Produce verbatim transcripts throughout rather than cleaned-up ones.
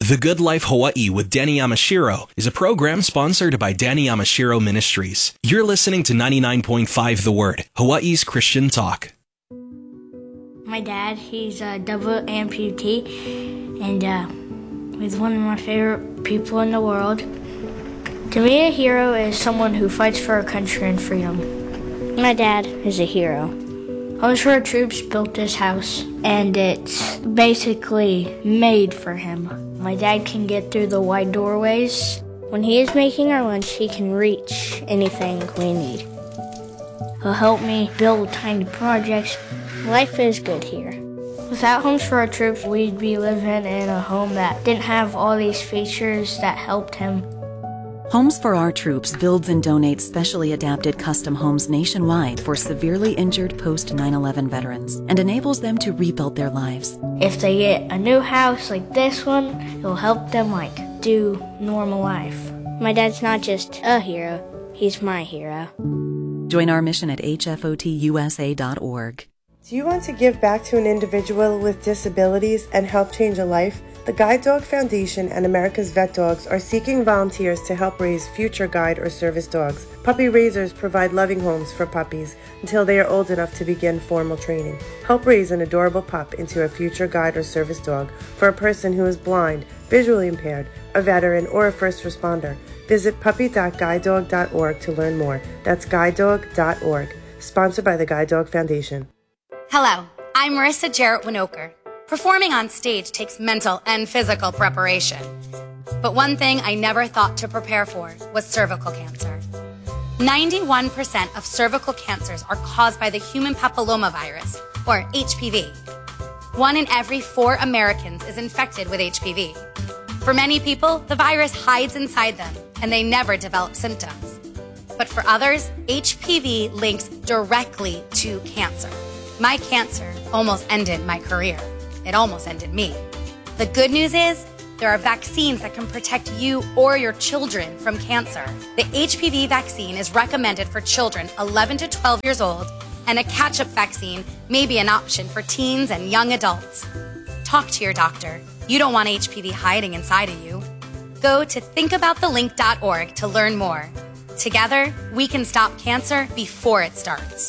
The Good Life Hawaii with Danny Yamashiro is a program sponsored by Danny Yamashiro Ministries. You're listening to ninety-nine point five The Word, Hawaii's Christian talk. My dad, he's a double amputee, and uh, he's one of my favorite people in the world. To me, a hero is someone who fights for our country and freedom. My dad is a hero. Homes for Our Troops built this house, and it's basically made for him. My dad can get through the wide doorways. When he is making our lunch, he can reach anything we need. He'll help me build tiny projects. Life is good here. Without Homes for Our Troops, we'd be living in a home that didn't have all these features that helped him. Homes for Our Troops builds and donates specially adapted custom homes nationwide for severely injured post nine eleven veterans and enables them to rebuild their lives. If they get a new house like this one, it'll help them like do normal life. My dad's not just a hero, he's my hero. Join our mission at H F O T U S A dot org. Do you want to give back to an individual with disabilities and help change a life? The Guide Dog Foundation and America's Vet Dogs are seeking volunteers to help raise future guide or service dogs. Puppy raisers provide loving homes for puppies until they are old enough to begin formal training. Help raise an adorable pup into a future guide or service dog for a person who is blind, visually impaired, a veteran, or a first responder. Visit puppy dot guide dog dot org to learn more. That's guide dog dot org. Sponsored by the Guide Dog Foundation. Hello, I'm Marissa Jarrett Winoker. Performing on stage takes mental and physical preparation. But one thing I never thought to prepare for was cervical cancer. ninety-one percent of cervical cancers are caused by the human papillomavirus, or H P V. One in every four Americans is infected with H P V. For many people, the virus hides inside them, and they never develop symptoms. But for others, H P V links directly to cancer. My cancer almost ended my career. It almost ended me. The good news is, there are vaccines that can protect you or your children from cancer. The H P V vaccine is recommended for children eleven to twelve years old, and a catch-up vaccine may be an option for teens and young adults. Talk to your doctor. You don't want H P V hiding inside of you. Go to think about the link dot org to learn more. Together, we can stop cancer before it starts.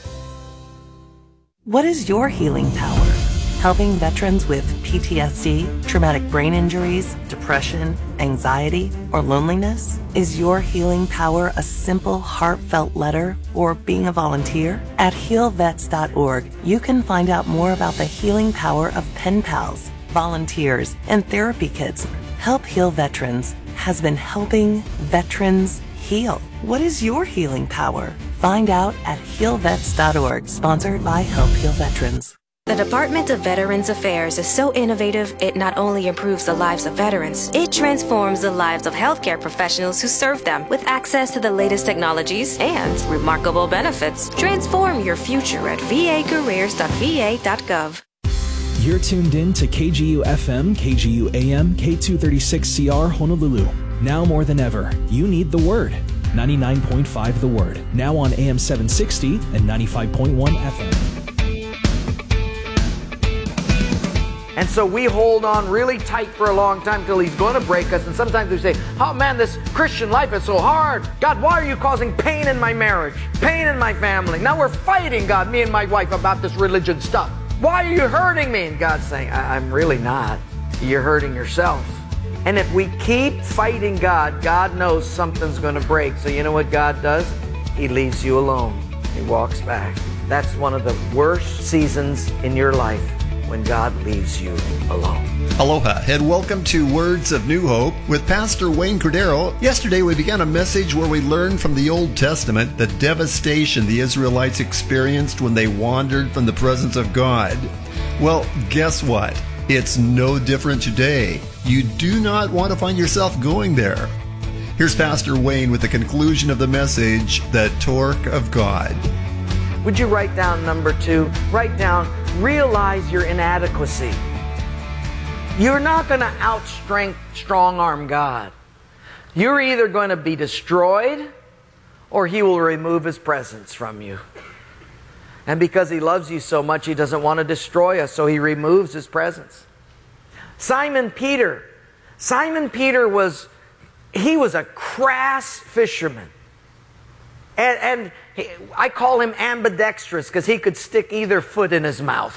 What is your healing power? Helping veterans with P T S D, traumatic brain injuries, depression, anxiety, or loneliness? Is your healing power a simple, heartfelt letter or being a volunteer? At heal vets dot org, you can find out more about the healing power of pen pals, volunteers, and therapy kits. Help Heal Veterans has been helping veterans heal. What is your healing power? Find out at heal vets dot org, sponsored by Help Heal Veterans. The Department of Veterans Affairs is so innovative, it not only improves the lives of veterans, it transforms the lives of healthcare professionals who serve them. With access to the latest technologies and remarkable benefits, transform your future at v a careers dot v a dot gov. You're tuned in to K G U F M, K G U A M, K two thirty-six C R Honolulu. Now more than ever, you need the Word. ninety-nine point five The Word, now on A M seven sixty and ninety-five point one F M. And so we hold on really tight for a long time till he's going to break us. And sometimes we say, oh man, this Christian life is so hard. God, why are you causing pain in my marriage? Pain in my family? Now we're fighting, God, me and my wife, about this religion stuff. Why are you hurting me? And God's saying, I- I'm really not. You're hurting yourself. And if we keep fighting God, God knows something's going to break. So you know what God does? He leaves you alone. He walks back. That's one of the worst seasons in your life, when God leaves you alone. Aloha and welcome to Words of New Hope with Pastor Wayne Cordero. Yesterday we began a message where we learned from the Old Testament the devastation the Israelites experienced when they wandered from the presence of God. Well, guess what? It's no different today. You do not want to find yourself going there. Here's Pastor Wayne with the conclusion of the message, The Torque of God. Would you write down number two? Write down, realize your inadequacy. You're not going to outstrength strong-arm God. You're either going to be destroyed or He will remove His presence from you. And because He loves you so much, He doesn't want to destroy us, so He removes His presence. Simon Peter, Simon Peter was, he was a crass fisherman. And, and he, I call him ambidextrous because he could stick either foot in his mouth.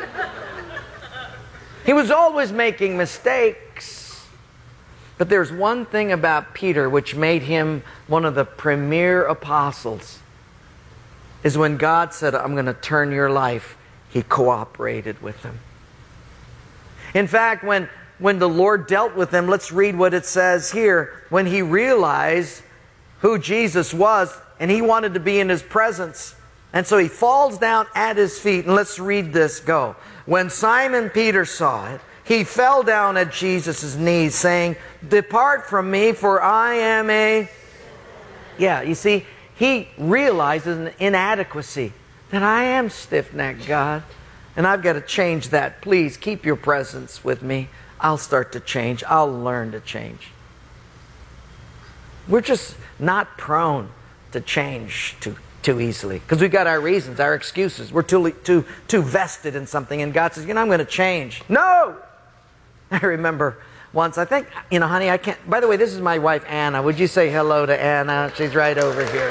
He was always making mistakes. But there's one thing about Peter which made him one of the premier apostles, is when God said, I'm going to turn your life, he cooperated with him. In fact, when, when the Lord dealt with him, let's read what it says here. When he realized who Jesus was, and he wanted to be in his presence, and so he falls down at his feet. And let's read this. Go. When Simon Peter saw it, he fell down at Jesus' knees, saying, depart from me, for I am a... Yeah, you see, he realizes an inadequacy, that I am stiff-necked, God, and I've got to change that. Please keep your presence with me. I'll start to change. I'll learn to change. We're just not prone to change too, too easily, because we've got our reasons, our excuses. We're too, too, too vested in something, and God says, you know, I'm going to change. No! I remember once, I think, you know, honey, I can't... By the way, this is my wife, Anna. Would you say hello to Anna? She's right over here.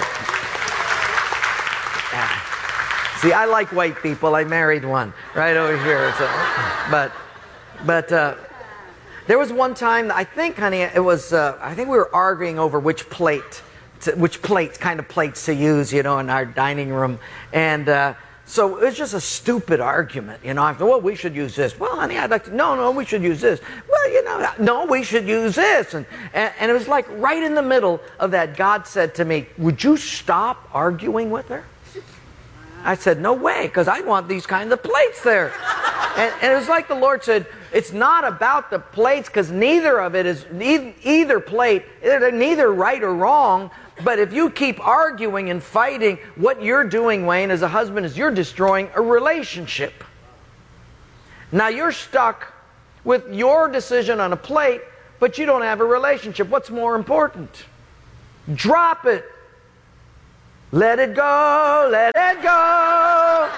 See, I like white people. I married one right over here. So, but, but uh, there was one time, I think, honey, it was, uh, I think we were arguing over which plate, to, which plate, kind of plates to use, you know, in our dining room. And uh, so it was just a stupid argument, you know. I thought, well, we should use this. Well, honey, I'd like to, no, no, we should use this. Well, you know, no, we should use this. And, and, and it was like right in the middle of that, God said to me, would you stop arguing with her? I said, no way, because I want these kinds of plates there. And, and it was like the Lord said, it's not about the plates, because neither of it is, either, either plate, they're neither right or wrong. But if you keep arguing and fighting, what you're doing, Wayne, as a husband, is you're destroying a relationship. Now you're stuck with your decision on a plate, but you don't have a relationship. What's more important? Drop it. Let it go, let it go.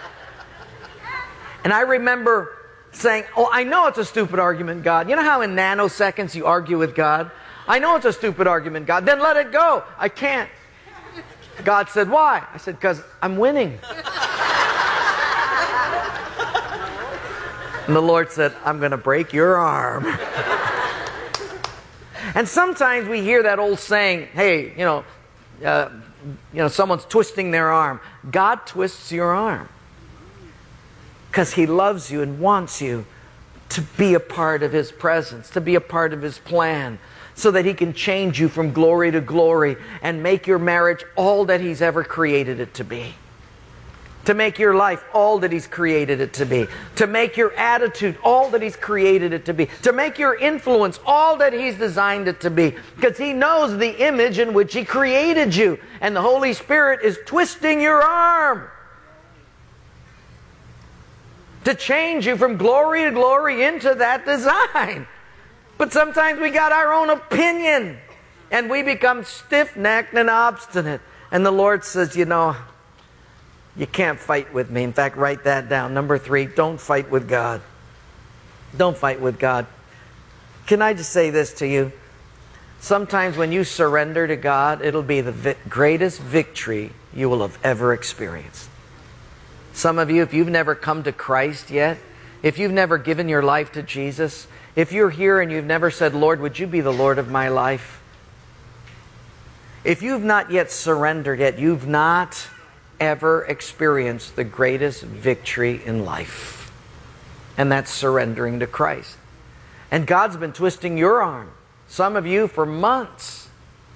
And I remember saying, oh, I know it's a stupid argument, God. You know how in nanoseconds you argue with God? I know it's a stupid argument, God. Then let it go. I can't. God said, why? I said, because I'm winning. And the Lord said, I'm going to break your arm. And sometimes we hear that old saying, hey, you know, uh, you know, someone's twisting their arm. God twists your arm because He loves you and wants you to be a part of His presence, to be a part of His plan, so that He can change you from glory to glory and make your marriage all that He's ever created it to be. To make your life all that He's created it to be. To make your attitude all that He's created it to be. To make your influence all that He's designed it to be. Because He knows the image in which He created you. And the Holy Spirit is twisting your arm to change you from glory to glory into that design. But sometimes we got our own opinion. And we become stiff-necked and obstinate. And the Lord says, you know, you can't fight with me. In fact, write that down. Number three, don't fight with God. Don't fight with God. Can I just say this to you? Sometimes when you surrender to God, it'll be the vi- greatest victory you will have ever experienced. Some of you, if you've never come to Christ yet, if you've never given your life to Jesus, if you're here and you've never said, Lord, would you be the Lord of my life? If you've not yet surrendered yet, you've not ever experienced the greatest victory in life. And that's surrendering to Christ. And God's been twisting your arm, some of you, for months.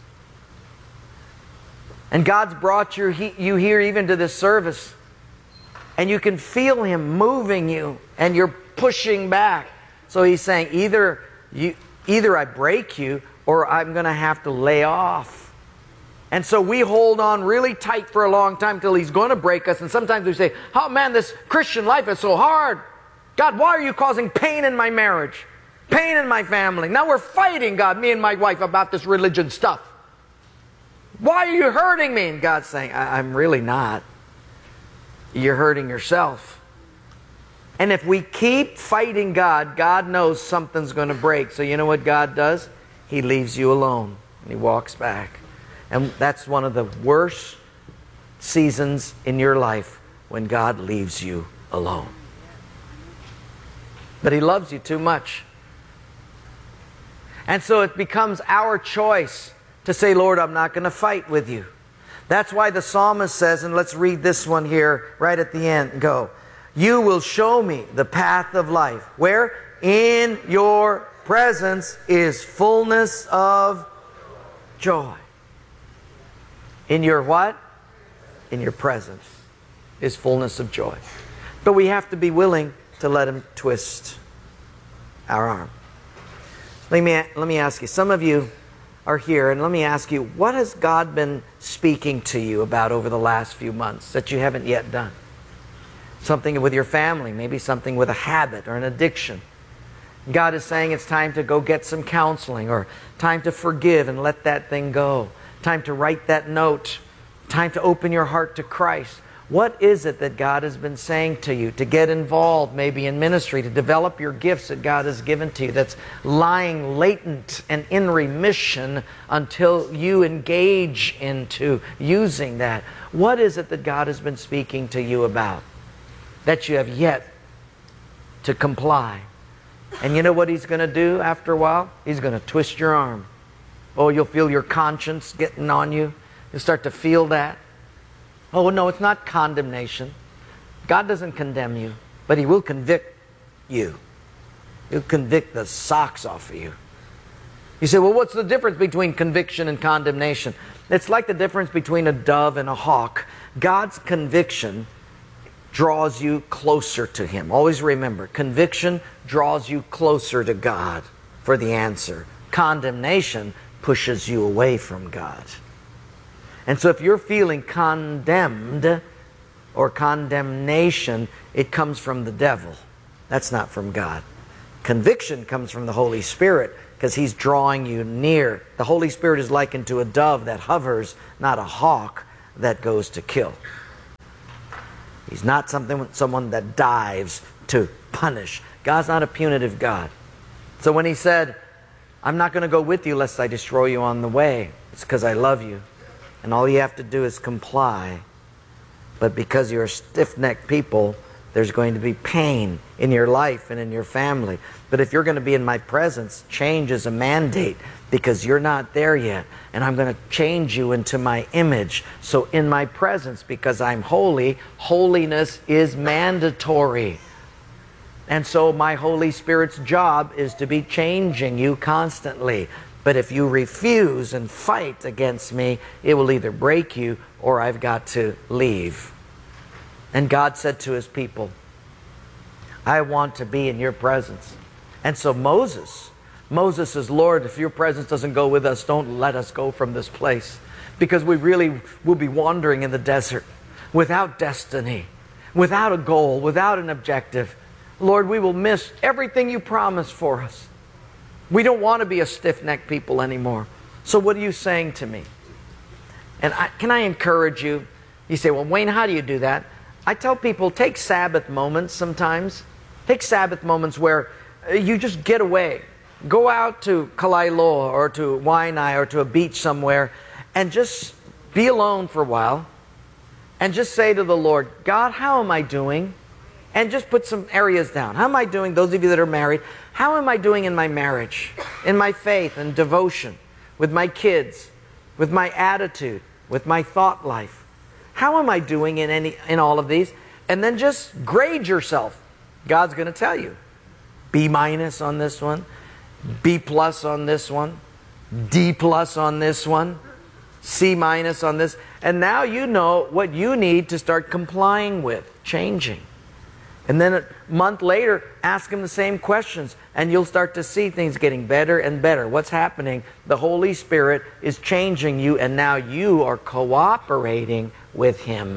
And God's brought you, you here even to this service. And you can feel Him moving you, and you're pushing back. So He's saying, either, you, either I break you, or I'm going to have to lay off. And so we hold on really tight for a long time till He's going to break us. And sometimes we say, oh man, this Christian life is so hard. God, why are you causing pain in my marriage? Pain in my family. Now we're fighting, God, me and my wife, about this religion stuff. Why are you hurting me? And God's saying, I- I'm really not. You're hurting yourself. And if we keep fighting God, God knows something's going to break. So you know what God does? He leaves you alone and He walks back. And that's one of the worst seasons in your life, when God leaves you alone. But He loves you too much. And so it becomes our choice to say, Lord, I'm not going to fight with you. That's why the psalmist says, and let's read this one here right at the end, go. You will show me the path of life. Where? In your presence is fullness of joy. In your what? In your presence is fullness of joy. But we have to be willing to let Him twist our arm. Let me, let me ask you, some of you are here, and let me ask you, what has God been speaking to you about over the last few months that you haven't yet done? Something with your family, maybe something with a habit or an addiction. God is saying it's time to go get some counseling, or time to forgive and let that thing go. Time to write that note. Time to open your heart to Christ. What is it that God has been saying to you? To get involved maybe in ministry, to develop your gifts that God has given to you, that's lying latent and in remission until you engage into using that. What is it that God has been speaking to you about that you have yet to comply? And you know what He's going to do after a while? He's going to twist your arm. Oh, you'll feel your conscience getting on you. You'll start to feel that. Oh, no, it's not condemnation. God doesn't condemn you, but He will convict you. He'll convict the socks off of you. You say, well, what's the difference between conviction and condemnation? It's like the difference between a dove and a hawk. God's conviction draws you closer to Him. Always remember, conviction draws you closer to God for the answer. Condemnation pushes you away from God. And so if you're feeling condemned or condemnation, it comes from the devil. That's not from God. Conviction comes from the Holy Spirit, because He's drawing you near. The Holy Spirit is likened to a dove that hovers, not a hawk that goes to kill. He's not something, someone that dives to punish. God's not a punitive God. So when He said, I'm not going to go with you lest I destroy you on the way, it's because I love you. And all you have to do is comply. But because you're a stiff-necked people, there's going to be pain in your life and in your family. But if you're going to be in my presence, change is a mandate, because you're not there yet. And I'm going to change you into my image. So in my presence, because I'm holy, holiness is mandatory. And so my Holy Spirit's job is to be changing you constantly. But if you refuse and fight against me, it will either break you or I've got to leave. And God said to His people, I want to be in your presence. And so Moses, Moses says, Lord, if your presence doesn't go with us, don't let us go from this place. Because we really will be wandering in the desert without destiny, without a goal, without an objective. Lord, we will miss everything you promised for us. We don't want to be a stiff-necked people anymore. So what are you saying to me? And I, can I encourage you? You say, well, Wayne, how do you do that? I tell people, take Sabbath moments sometimes. Take Sabbath moments where you just get away. Go out to Kalaeloa or to Waianae or to a beach somewhere and just be alone for a while and just say to the Lord, God, how am I doing? And just put some areas down. How am I doing? Those of you that are married, how am I doing in my marriage, in my faith and devotion, with my kids, with my attitude, with my thought life? How am I doing in any in all of these? And then just grade yourself. God's going to tell you. B minus on this one, B plus on this one, D plus on this one, C minus on this. And now you know what you need to start complying with, changing. And then a month later, ask Him the same questions, and you'll start to see things getting better and better. What's happening? The Holy Spirit is changing you, and now you are cooperating with Him.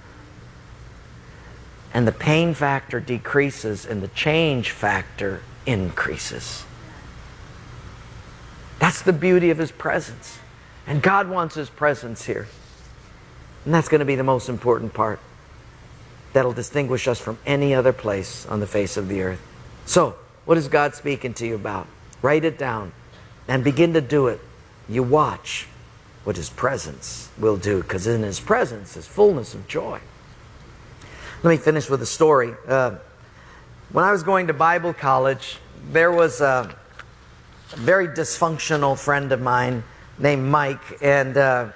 And the pain factor decreases, and the change factor increases. That's the beauty of His presence. And God wants His presence here. And that's going to be the most important part. that'll distinguish us from any other place on the face of the earth. So, what is God speaking to you about? Write it down and begin to do it. You watch what His presence will do, because in His presence is fullness of joy. Let me finish with a story. Uh, when I was going to Bible college, there was a very dysfunctional friend of mine named Mike, and uh,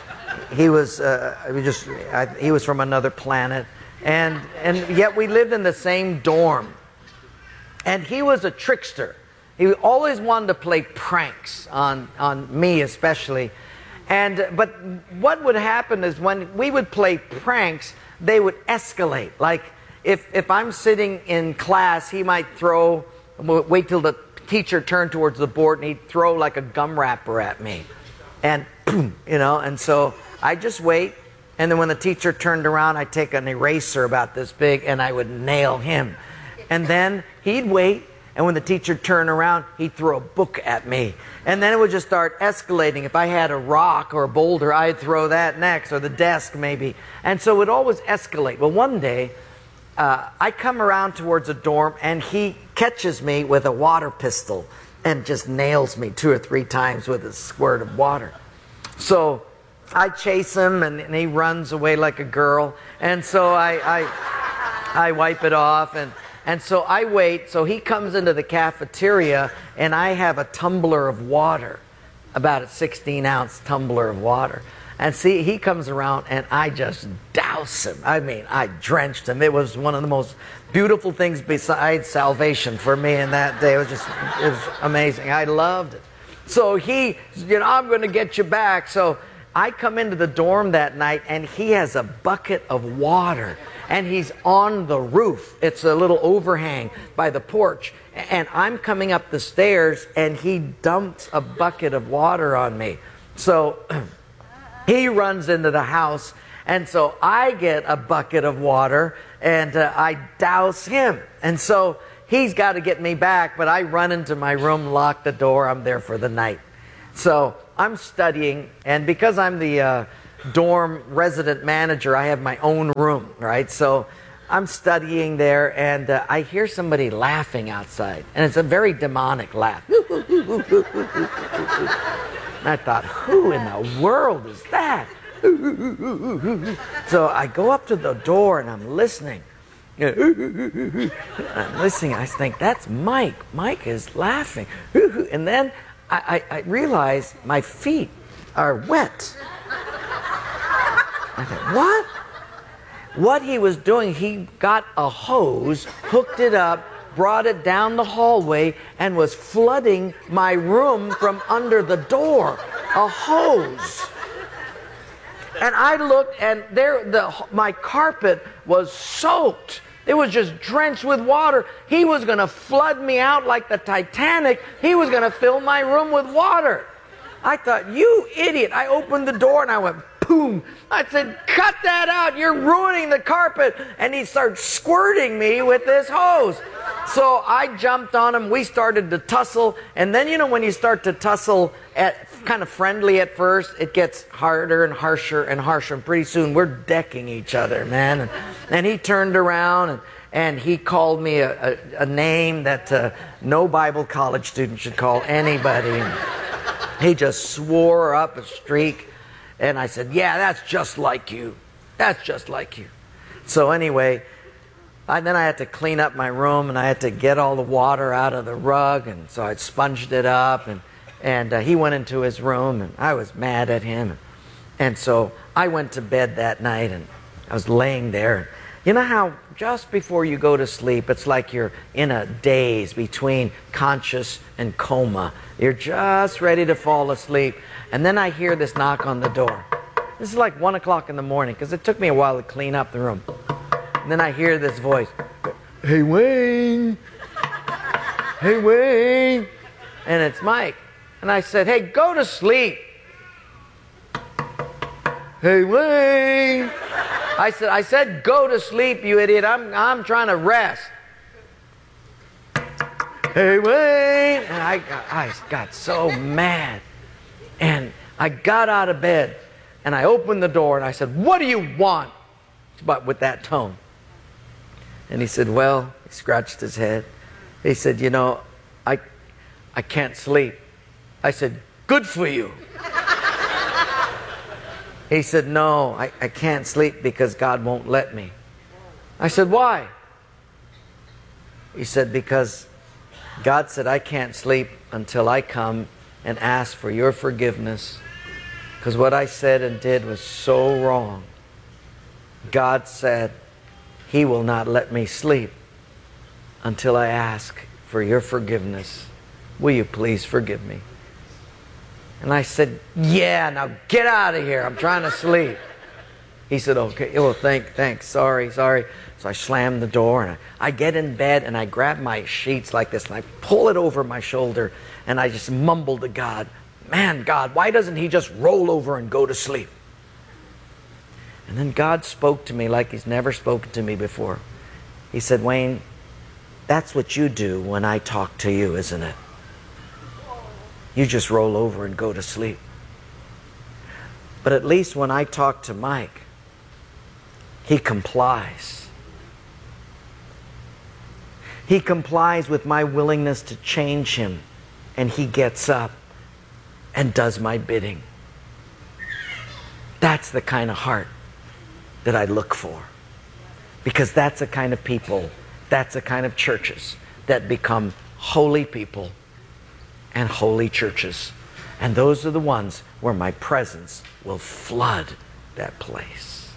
he was uh, just I, he was from another planet, and and yet we lived in the same dorm. And he was a trickster. He always wanted to play pranks on on me, especially. And but what would happen is when we would play pranks, they would escalate. Like if if I'm sitting in class, he might throw, wait till the teacher turned towards the board, and he'd throw like a gum wrapper at me, and boom, you know. And so I just wait, and then when the teacher turned around, I'd take an eraser about this big, and I would nail him. And then he'd wait, and when the teacher turned around, he'd throw a book at me. And then it would just start escalating. If I had a rock or a boulder, I'd throw that next, or the desk maybe. And so it would always escalate. Well, one day, uh, I come around towards a dorm, and he catches me with a water pistol and just nails me two or three times with a squirt of water. So I chase him, and, and he runs away like a girl. And so I, I, I wipe it off, and... And so I wait, so he comes into the cafeteria, and I have a tumbler of water, about a sixteen ounce tumbler of water. And see, he comes around, and I just douse him. I mean, I drenched him. It was one of the most beautiful things besides salvation for me in that day. It was just, it was amazing. I loved it. So he, you know, I'm going to get you back. So I come into the dorm that night, and he has a bucket of water. And he's on the roof. It's a little overhang by the porch. And I'm coming up the stairs, and he dumps a bucket of water on me. So he runs into the house, and so I get a bucket of water, and uh, I douse him. And so he's got to get me back, but I run into my room, lock the door. I'm there for the night. So I'm studying, and because I'm the... Uh, dorm resident manager, I have my own room, right? So I'm studying there, and uh, I hear somebody laughing outside, and it's a very demonic laugh. And I thought, who in the world is that? So I go up to the door, and I'm listening. I'm listening. I think, that's Mike. Mike is laughing. And then I, I, I realize my feet are wet. I thought, what? What he was doing, he got a hose, hooked it up, brought it down the hallway, and was flooding my room from under the door. A hose. And I looked, and there, the my carpet was soaked. It was just drenched with water. He was going to flood me out like the Titanic. He was going to fill my room with water. I thought, you idiot. I opened the door, and I went, boom. I said, cut that out. You're ruining the carpet. And he started squirting me with this hose. So I jumped on him. We started to tussle. And then, you know, when you start to tussle at kind of friendly at first, it gets harder and harsher and harsher. And pretty soon we're decking each other, man. And, and he turned around, and, and he called me a, a, a name that uh, no Bible college student should call anybody. And he just swore up a streak. And I said, yeah, that's just like you. That's just like you. So anyway, I, then I had to clean up my room, and I had to get all the water out of the rug. And so I sponged it up. And, and uh, he went into his room, and I was mad at him. And so I went to bed that night, and I was laying there. You know how just before you go to sleep, it's like you're in a daze between conscious and coma. You're just ready to fall asleep. And then I hear this knock on the door. This is like one o'clock in the morning, because it took me a while to clean up the room. And then I hear this voice. Hey, Wayne. Hey, Wayne. And it's Mike. And I said, hey, go to sleep. Hey, Wayne. I said, I said, go to sleep, you idiot. I'm, I'm trying to rest. Hey, Wayne. And I got, I got so mad. And I got out of bed, and I opened the door, and I said, what do you want? But with that tone. And he said, well, he scratched his head. He said, you know, I, I can't sleep. I said, good for you. He said, no, I, I can't sleep because God won't let me. I said, why? He said, because God said I can't sleep until I come and ask for your forgiveness. Because what I said and did was so wrong. God said He will not let me sleep until I ask for your forgiveness. Will you please forgive me? And I said, yeah, now get out of here. I'm trying to sleep. He said, okay, well, thank, thanks, sorry, sorry. So I slammed the door and I, I get in bed and I grab my sheets like this and I pull it over my shoulder and I just mumble to God, man, God, why doesn't He just roll over and go to sleep? And then God spoke to me like He's never spoken to me before. He said, Wayne, that's what you do when I talk to you, isn't it? You just roll over and go to sleep. But at least when I talk to Mike, he complies. He complies with my willingness to change him, and he gets up and does my bidding. That's the kind of heart that I look for. Because that's the kind of people, that's the kind of churches that become holy people and holy churches. And those are the ones where my presence will flood that place.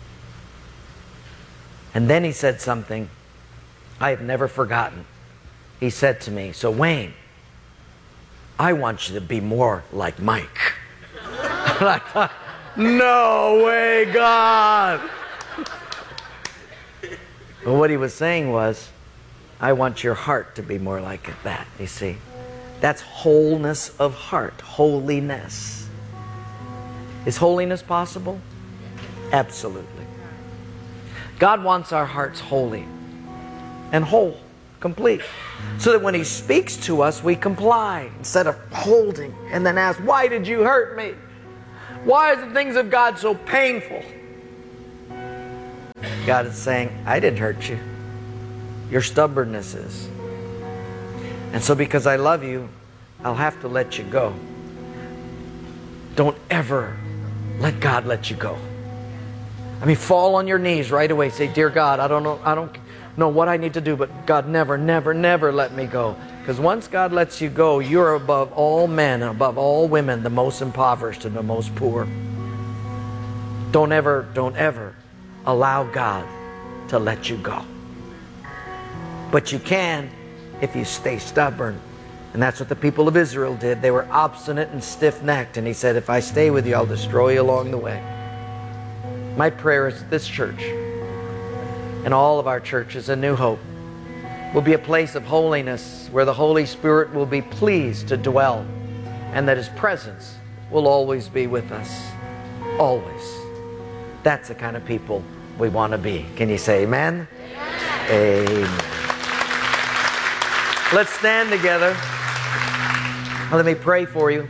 And then he said something I have never forgotten. He said to me, so Wayne, I want you to be more like Mike. And I thought, no way, God. But what he was saying was, I want your heart to be more like that, you see. That's wholeness of heart, holiness. Is holiness possible? Absolutely. God wants our hearts holy and whole, complete. So that when He speaks to us, we comply instead of holding and then ask, why did you hurt me? Why are the things of God so painful? God is saying, I didn't hurt you. Your stubbornness is. And so because I love you, I'll have to let you go. Don't ever let God let you go. I mean, fall on your knees right away. Say, dear God, I don't know, I don't know what I need to do, but God, never, never, never let me go. Because once God lets you go, you're above all men and above all women, the most impoverished and the most poor. Don't ever, don't ever allow God to let you go. But you can if you stay stubborn. And that's what the people of Israel did. They were obstinate and stiff-necked. And He said, if I stay with you, I'll destroy you along the way. My prayer is that this church and all of our churches in New Hope will be a place of holiness where the Holy Spirit will be pleased to dwell and that His presence will always be with us. Always. That's the kind of people we want to be. Can you say amen? Amen. Amen. Let's stand together. Let me pray for you.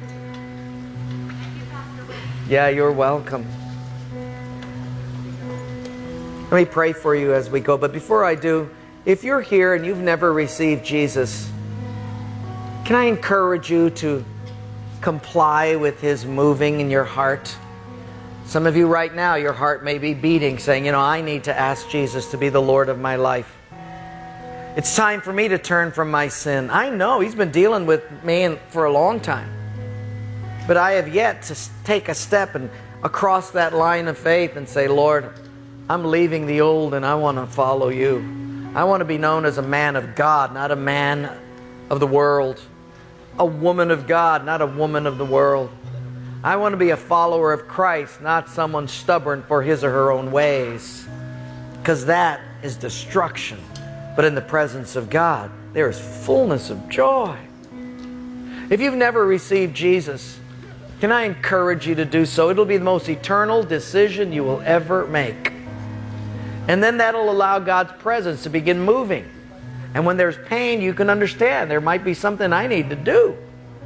Yeah, you're welcome. Let me pray for you as we go. But before I do, if you're here and you've never received Jesus, can I encourage you to comply with His moving in your heart? Some of you right now, your heart may be beating, saying, you know, I need to ask Jesus to be the Lord of my life. It's time for me to turn from my sin. I know He's been dealing with me for a long time. But I have yet to take a step and across that line of faith and say, Lord, I'm leaving the old and I want to follow you. I want to be known as a man of God, not a man of the world. A woman of God, not a woman of the world. I want to be a follower of Christ, not someone stubborn for his or her own ways. Because that is destruction. But in the presence of God, there is fullness of joy. If you've never received Jesus, can I encourage you to do so? It'll be the most eternal decision you will ever make. And then that'll allow God's presence to begin moving. And when there's pain, you can understand there might be something I need to do.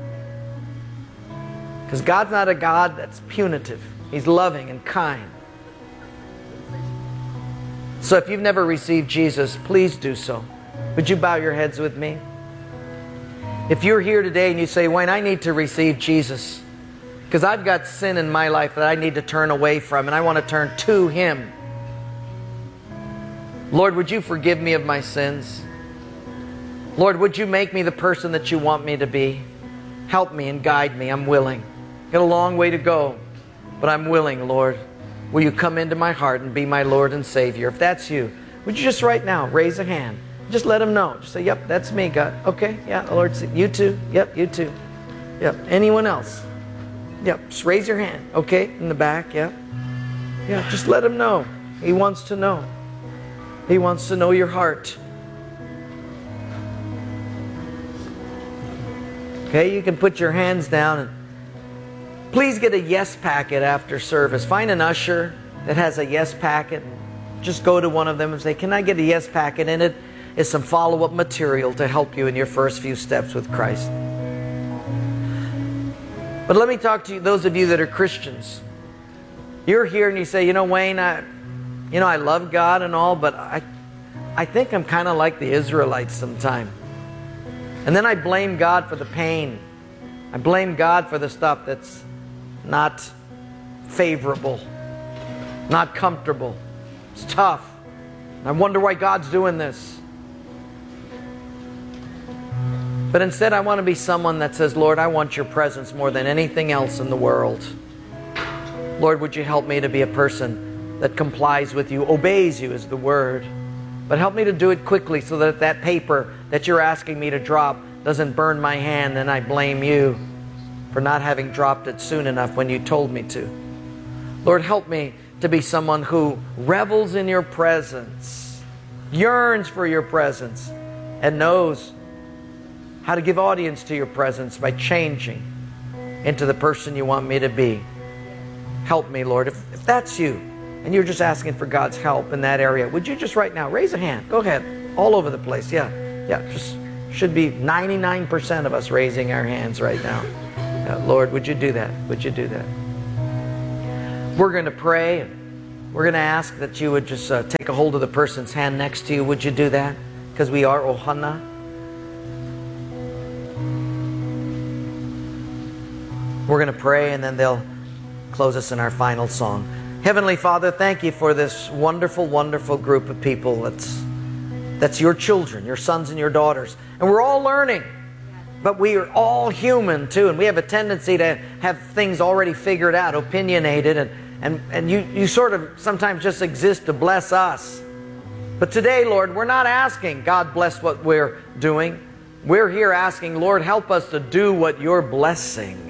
Because God's not a God that's punitive. He's loving and kind. So if you've never received Jesus, please do so. Would you bow your heads with me? If you're here today and you say, Wayne, I need to receive Jesus because I've got sin in my life that I need to turn away from and I want to turn to Him. Lord, would you forgive me of my sins? Lord, would you make me the person that you want me to be? Help me and guide me. I'm willing. Got a long way to go, but I'm willing, Lord. Will you come into my heart and be my Lord and Savior? If that's you, would you just right now raise a hand? Just let Him know. Just say, yep, that's me, God. Okay, yeah, the Lord, you too. Yep, you too. Yep, anyone else? Yep, just raise your hand. Okay, in the back, yep. Yeah, just let Him know. He wants to know. He wants to know your heart. Okay, you can put your hands down and please get a yes packet after service. Find an usher that has a yes packet. Just go to one of them and say, can I get a yes packet? In it is some follow-up material to help you in your first few steps with Christ. But let me talk to you, those of you that are Christians. You're here and you say, you know, Wayne, I, you know, I love God and all, but I, I think I'm kind of like the Israelites sometimes. And then I blame God for the pain. I blame God for the stuff that's not favorable, not comfortable. It's tough. I wonder why God's doing this. But instead, I want to be someone that says, Lord, I want your presence more than anything else in the world. Lord, would you help me to be a person that complies with you, obeys you is the word. But help me to do it quickly so that that paper that you're asking me to drop doesn't burn my hand and I blame you for not having dropped it soon enough when you told me to. Lord, help me to be someone who revels in your presence, yearns for your presence, and knows how to give audience to your presence by changing into the person you want me to be. Help me, Lord. If, if that's you, and you're just asking for God's help in that area, would you just right now raise a hand? Go ahead. All over the place. Yeah. Yeah. Just should be ninety-nine percent of us raising our hands right now. Yeah, Lord, would you do that? Would you do that? We're going to pray. And we're going to ask that you would just uh, take a hold of the person's hand next to you. Would you do that? Because we are Ohana. We're going to pray and then they'll close us in our final song. Heavenly Father, thank you for this wonderful, wonderful group of people that's, that's your children, your sons and your daughters. And we're all learning, but we are all human too. And we have a tendency to have things already figured out, opinionated, and, and, and you, you sort of sometimes just exist to bless us. But today, Lord, we're not asking, God bless what we're doing. We're here asking, Lord, help us to do what you're blessing.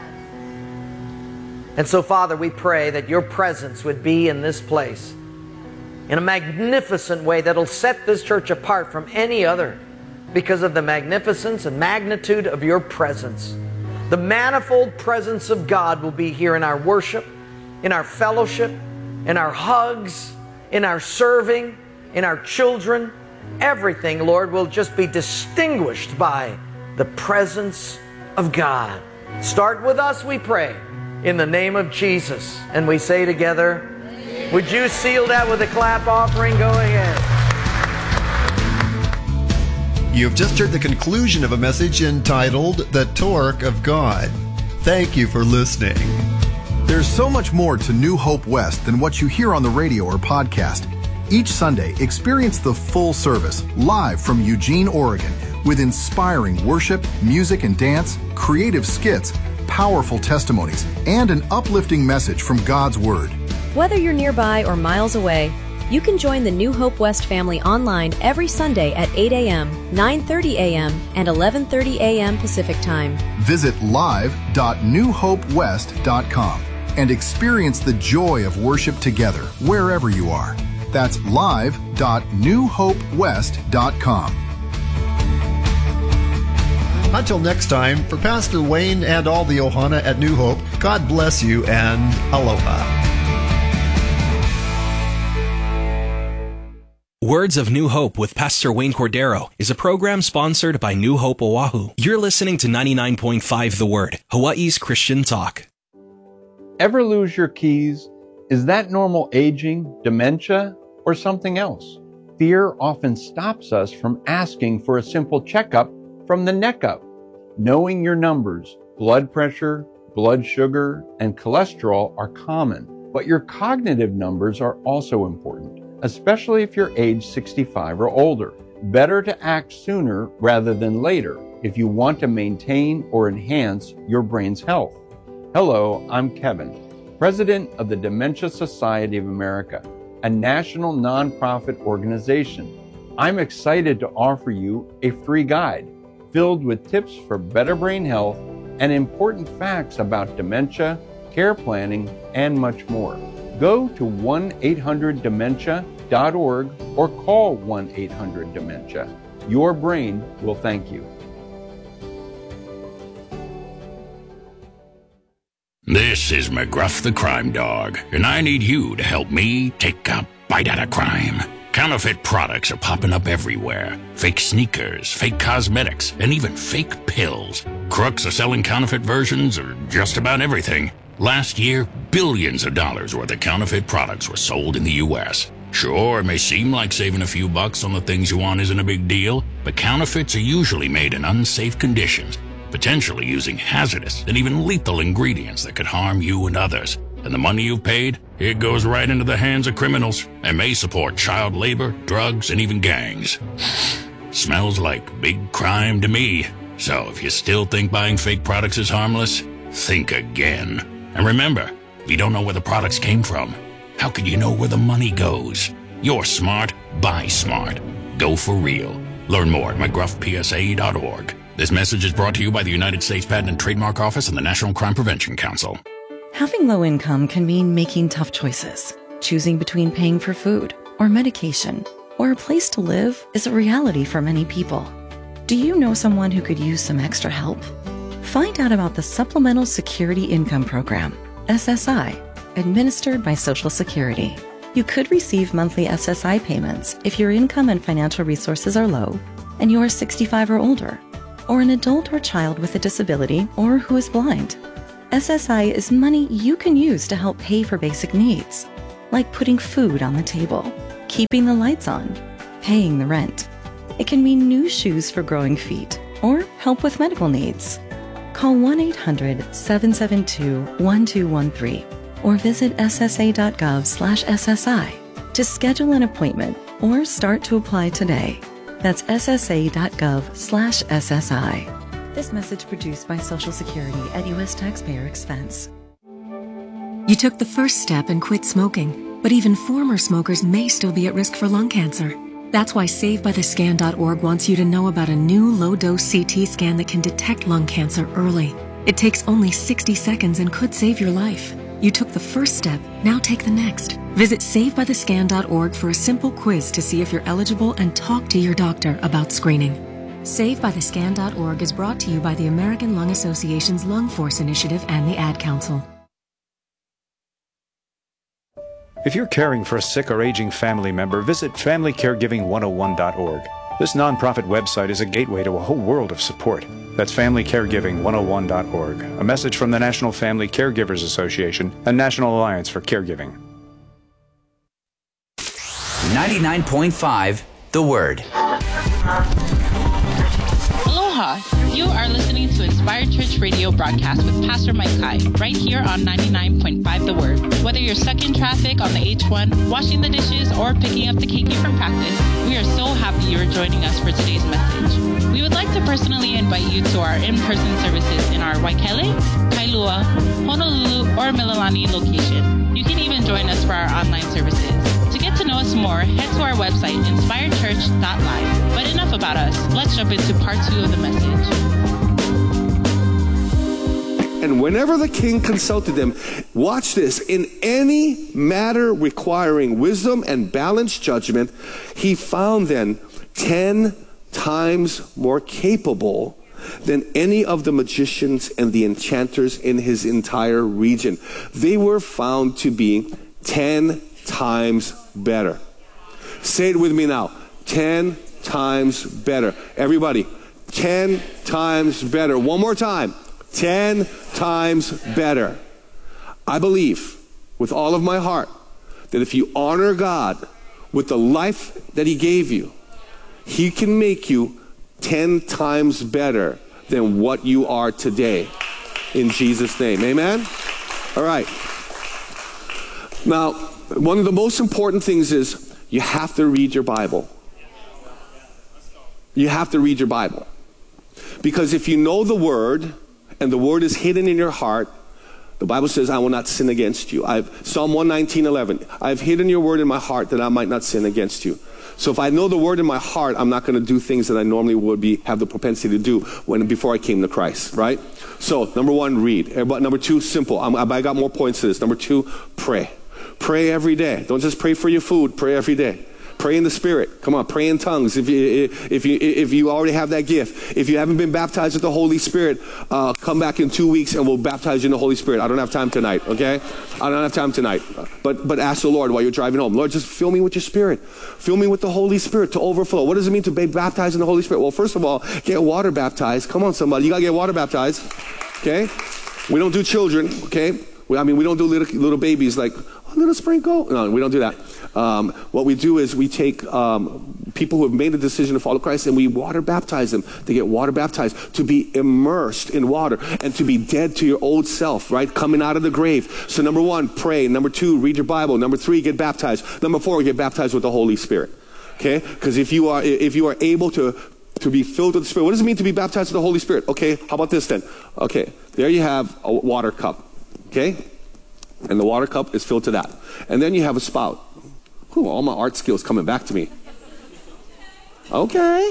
And so, Father, we pray that your presence would be in this place in a magnificent way that'll set this church apart from any other because of the magnificence and magnitude of your presence. The manifold presence of God will be here in our worship, in our fellowship, in our hugs, in our serving, in our children. Everything, Lord, will just be distinguished by the presence of God. Start with us, we pray. In the name of Jesus. And we say together, amen. Would you seal that with a clap offering? Go ahead. You've just heard the conclusion of a message entitled The Torque of God. Thank you for listening. There's so much more to New Hope West than what you hear on the radio or podcast. Each Sunday, experience the full service live from Eugene, Oregon, with inspiring worship, music and dance, creative skits, powerful testimonies, and an uplifting message from God's Word. Whether you're nearby or miles away, you can join the New Hope West family online every Sunday at eight a.m., nine thirty a.m., and eleven thirty a.m. Pacific Time. Visit live dot new hope west dot com and experience the joy of worship together wherever you are. That's live dot new hope west dot com. Until next time, for Pastor Wayne and all the Ohana at New Hope, God bless you and aloha. Words of New Hope with Pastor Wayne Cordero is a program sponsored by New Hope Oahu. You're listening to ninety-nine point five The Word, Hawaii's Christian talk. Ever lose your keys? Is that normal aging, dementia, or something else. Fear often stops us from asking for a simple checkup from the neck up. Knowing your numbers, blood pressure, blood sugar, and cholesterol are common, but your cognitive numbers are also important, especially if you're age sixty-five or older. Better to act sooner rather than later if you want to maintain or enhance your brain's health. Hello, I'm Kevin, President of the Dementia Society of America, a national nonprofit organization. I'm excited to offer you a free guide filled with tips for better brain health and important facts about dementia, care planning, and much more. Go to one eight hundred dementia dot org or call one eight hundred dementia. Your brain will thank you. This is McGruff the Crime Dog, and I need you to help me take a bite out of crime. Counterfeit products are popping up everywhere. Fake sneakers, fake cosmetics, and even fake pills. Crooks are selling counterfeit versions of just about everything. Last year, billions of dollars worth of counterfeit products were sold in the U S Sure, it may seem like saving a few bucks on the things you want isn't a big deal, but counterfeits are usually made in unsafe conditions, potentially using hazardous and even lethal ingredients that could harm you and others. And the money you've paid, it goes right into the hands of criminals and may support child labor, drugs, and even gangs. Smells like big crime to me. So if you still think buying fake products is harmless, think again. And remember, if you don't know where the products came from, how could you know where the money goes? You're smart, buy smart. Go for real. Learn more at mcgruff p s a dot org. This message is brought to you by the United States Patent and Trademark Office and the National Crime Prevention Council. Having low income can mean making tough choices. Choosing between paying for food or medication or a place to live is a reality for many people. Do you know someone who could use some extra help? Find out about the Supplemental Security Income Program, S S I, administered by Social Security. You could receive monthly S S I payments if your income and financial resources are low and you are sixty-five or older, or an adult or child with a disability or who is blind. S S I is money you can use to help pay for basic needs, like putting food on the table, keeping the lights on, paying the rent. It can mean new shoes for growing feet or help with medical needs. Call one eight hundred seven seven two one two one three or visit s s a dot gov slash S S I to schedule an appointment or start to apply today. That's s s a dot gov slash S S I. This message produced by Social Security at U S taxpayer expense. You took the first step and quit smoking, but even former smokers may still be at risk for lung cancer. That's why save by the scan dot org wants you to know about a new low-dose C T scan that can detect lung cancer early. It takes only sixty seconds and could save your life. You took the first step, now take the next. Visit save by the scan dot org for a simple quiz to see if you're eligible and talk to your doctor about screening. save by the scan dot org is brought to you by the American Lung Association's Lung Force Initiative and the Ad Council. If you're caring for a sick or aging family member, visit family caregiving one oh one dot org. This nonprofit website is a gateway to a whole world of support. That's family caregiving one oh one dot org. A message from the National Family Caregivers Association and National Alliance for Caregiving. ninety-nine point five The Word. Aloha! You are listening to Inspired Church Radio broadcast with Pastor Mike Kai, right here on ninety-nine point five The Word. Whether you're stuck in traffic on the H one, washing the dishes, or picking up the keiki from practice, we are so happy you're joining us for today's message. We would like to personally invite you to our in-person services in our Waikele, Kailua, Honolulu, or Mililani location. You can even join us for our online services. To get to know us more, head to our website, inspired church dot live. But enough about us. Let's jump into part two of the message. And whenever the king consulted them, watch this, in any matter requiring wisdom and balanced judgment, he found them ten times more capable than any of the magicians and the enchanters in his entire region. They were found to be ten times better. Say it with me now. Ten times better. Everybody, ten times better. One more time. Ten times better. I believe with all of my heart that if you honor God with the life that he gave you, he can make you ten times better than what you are today. In Jesus' name. Amen? All right. Now, one of the most important things is you have to read your Bible. You have to read your Bible. Because if you know the Word, and the Word is hidden in your heart, the Bible says, I will not sin against you. I've, Psalm one nineteen, eleven. I've hidden your Word in my heart that I might not sin against you. So if I know the Word in my heart, I'm not going to do things that I normally would be have the propensity to do when before I came to Christ, right? So, number one, read. Number two, simple. I'm, I got more points to this. Number two, pray. Pray every day. Don't just pray for your food. Pray every day. Pray in the Spirit. Come on, pray in tongues. If you if you if you already have that gift, if you haven't been baptized with the Holy Spirit, uh, come back in two weeks and we'll baptize you in the Holy Spirit. I don't have time tonight. Okay, I don't have time tonight. But but ask the Lord while you're driving home. Lord, just fill me with your Spirit. Fill me with the Holy Spirit to overflow. What does it mean to be baptized in the Holy Spirit? Well, first of all, get water baptized. Come on, somebody, you gotta get water baptized. Okay, we don't do children. Okay, we, I mean we don't do little little babies like a little sprinkle. No, we don't do that. Um, what we do is we take um, people who have made a decision to follow Christ and we water baptize them. They get water baptized to be immersed in water and to be dead to your old self, right? Coming out of the grave. So number one, pray. Number two, read your Bible. Number three, get baptized. Number four, get baptized with the Holy Spirit. Okay? Because if you are if you are able to to be filled with the Spirit, what does it mean to be baptized with the Holy Spirit? Okay, how about this then? Okay, there you have a water cup. Okay? And the water cup is filled to that. And then you have a spout. Ooh, all my art skills coming back to me. Okay.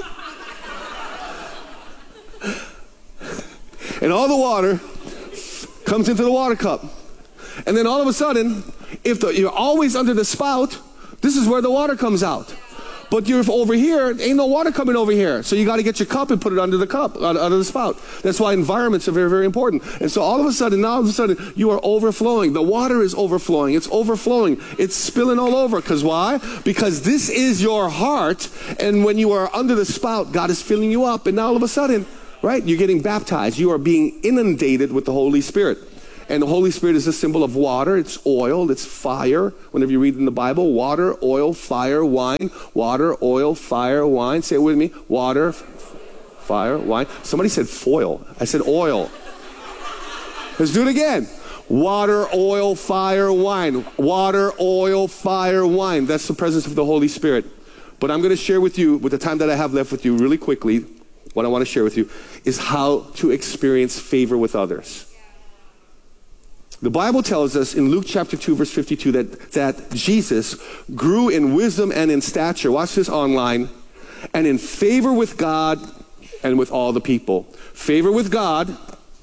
And all the water comes into the water cup. And then all of a sudden, if the, you're always under the spout, this is where the water comes out. But you're over here, ain't no water coming over here. So you got to get your cup and put it under the cup, under the spout. That's why environments are very, very important. And so all of a sudden, now all of a sudden, you are overflowing. The water is overflowing. It's overflowing. It's spilling all over. Because why? Because this is your heart. And when you are under the spout, God is filling you up. And now all of a sudden, right, you're getting baptized. You are being inundated with the Holy Spirit. And the Holy Spirit is a symbol of water. It's oil. It's fire. Whenever you read in the Bible, water, oil, fire, wine. Water, oil, fire, wine. Say it with me. Water, fire, wine. Somebody said foil. I said oil. Let's do it again. Water, oil, fire, wine. Water, oil, fire, wine. That's the presence of the Holy Spirit. But I'm going to share with you, with the time that I have left with you really quickly, what I want to share with you is how to experience favor with others. The Bible tells us in Luke chapter two, verse fifty-two, that, that Jesus grew in wisdom and in stature, watch this online, and in favor with God and with all the people. Favor with God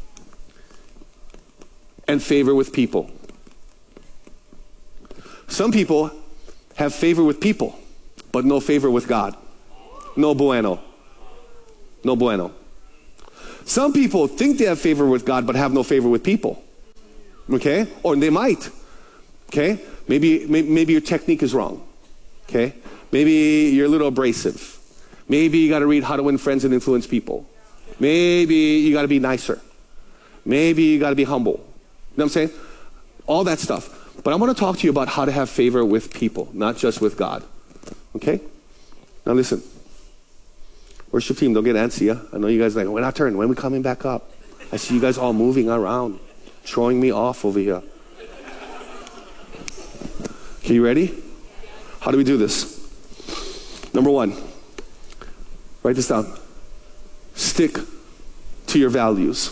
and favor with people. Some people have favor with people, but no favor with God. No bueno. No bueno. Some people think they have favor with God, but have no favor with people. Okay? Or they might. Okay? Maybe, maybe maybe your technique is wrong. Okay? Maybe you're a little abrasive. Maybe you got to read How to Win Friends and Influence People. Maybe you got to be nicer. Maybe you got to be humble. You know what I'm saying? All that stuff. But I want to talk to you about how to have favor with people, not just with God. Okay? Now listen. Worship team, don't get antsy. Huh? I know you guys are like, when our turn, when are we coming back up? I see you guys all moving around, throwing me off over here. Okay, you ready? How do we do this? Number one, write this down. Stick to your values.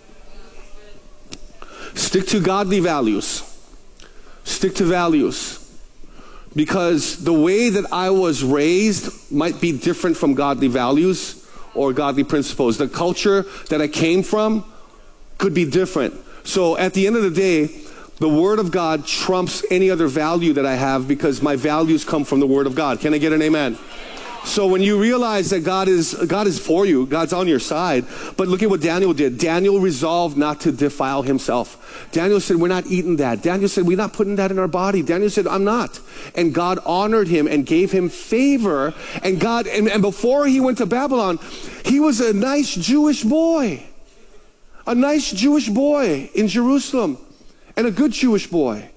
Stick to godly values. Stick to values. Because the way that I was raised might be different from godly values or godly principles. The culture that I came from could be different. So at the end of the day, the Word of God trumps any other value that I have because my values come from the Word of God. Can I get an amen? So when you realize that God is God is for you, God's on your side, but look at what Daniel did. Daniel resolved not to defile himself. Daniel said, we're not eating that. Daniel said, we're not putting that in our body. Daniel said, I'm not. And God honored him and gave him favor. And God, and, and before he went to Babylon, he was a nice Jewish boy. A nice Jewish boy in Jerusalem. And a good Jewish boy.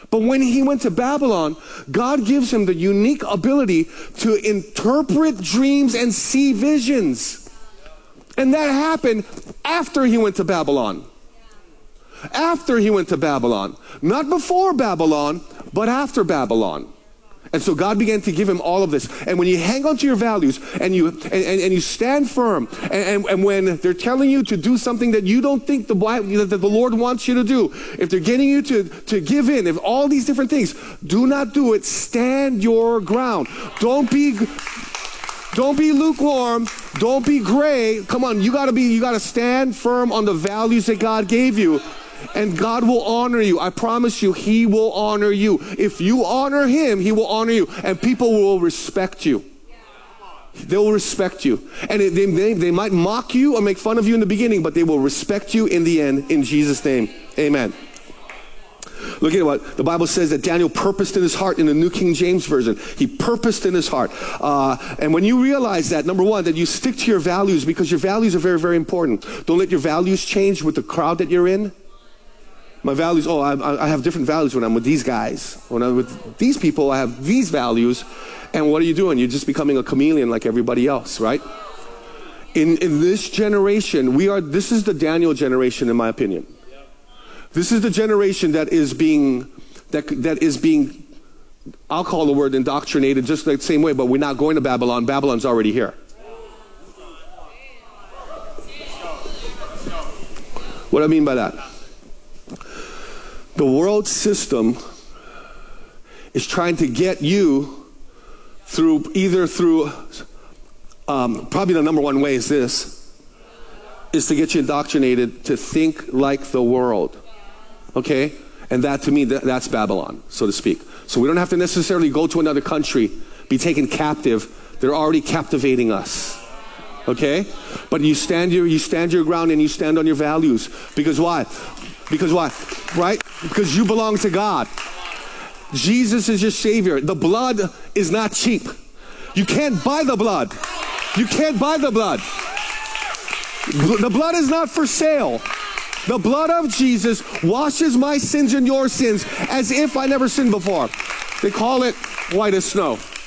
But when he went to Babylon, God gives him the unique ability to interpret dreams and see visions. And that happened after he went to Babylon. After he went to Babylon. Not before Babylon, but after Babylon. And so God began to give him all of this. And when you hang on to your values and you and, and, and you stand firm, and, and, and when they're telling you to do something that you don't think the Bible, that the Lord wants you to do, if they're getting you to, to give in, if all these different things, do not do it. Stand your ground. Don't be don't be lukewarm. Don't be gray. Come on, you gotta be you gotta stand firm on the values that God gave you. And God will honor you. I promise you, he will honor you. If you honor him, he will honor you. And people will respect you. They will respect you. And it, they, they, they might mock you or make fun of you in the beginning, but they will respect you in the end. In Jesus' name, amen. Look at what the Bible says that Daniel purposed in his heart in the New King James Version. He purposed in his heart. Uh, and when you realize that, number one, that you stick to your values, because your values are very, very important. Don't let your values change with the crowd that you're in. My values, oh, I, I have different values when I'm with these guys. When I'm with these people, I have these values. And what are you doing? You're just becoming a chameleon like everybody else, right? In, in this generation, we are, this is the Daniel generation, in my opinion. This is the generation that is being, that, that is being, I'll call the word indoctrinated just the same way, but we're not going to Babylon. Babylon's already here. What do I mean by that? The world system is trying to get you through, either through, um, probably the number one way is this, is to get you indoctrinated to think like the world. Okay? And that to me, that, that's Babylon, so to speak. So we don't have to necessarily go to another country, be taken captive. They're already captivating us. Okay? But you stand your, you stand your ground and you stand on your values. Because why? Because why? Right? Because you belong to God. Jesus is your Savior. The blood is not cheap. You can't buy the blood. You can't buy the blood. The blood is not for sale. The blood of Jesus washes my sins and your sins as if I never sinned before. They call it white as snow.